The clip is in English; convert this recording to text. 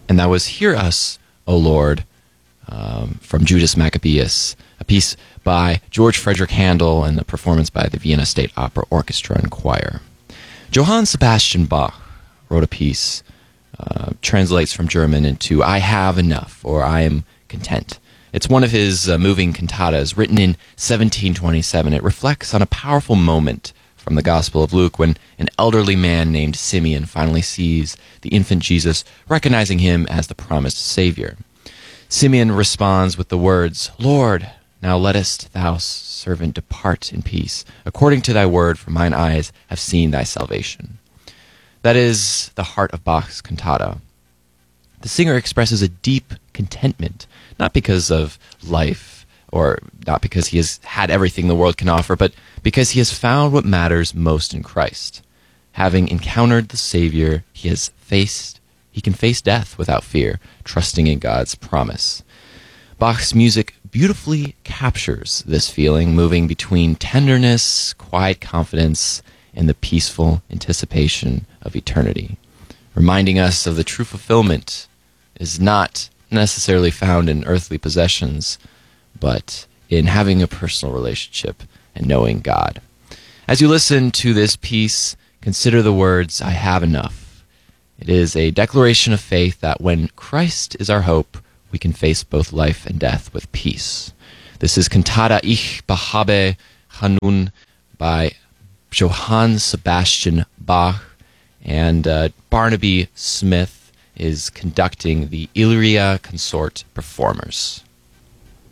And that was Hear Us, O Lord, from Judas Maccabeus, a piece by George Frederick Handel and the performance by the Vienna State Opera Orchestra and Choir. Johann Sebastian Bach wrote a piece, translates from German into I Have Enough, or I Am Content. It's one of his moving cantatas, written in 1727. It reflects on a powerful moment from the Gospel of Luke when an elderly man named Simeon finally sees the infant Jesus, recognizing him as the promised Savior. Simeon responds with the words, Lord, now lettest thou, servant, depart in peace. According to thy word, for mine eyes have seen thy salvation. That is the heart of Bach's cantata. The singer expresses a deep contentment, not because of life, or not because he has had everything the world can offer, but because he has found what matters most in Christ. Having encountered the Savior, he can face death without fear, trusting in God's promise. Bach's music beautifully captures this feeling, moving between tenderness, quiet confidence, and the peaceful anticipation of eternity, reminding us of the true fulfillment is not necessarily found in earthly possessions, but in having a personal relationship and knowing God. As you listen to this piece, consider the words, I have enough. It is a declaration of faith that when Christ is our hope, we can face both life and death with peace. This is Cantata Ich behabe Hanun by Johann Sebastian Bach, and Barnaby Smith is conducting the Illyria Consort Performers.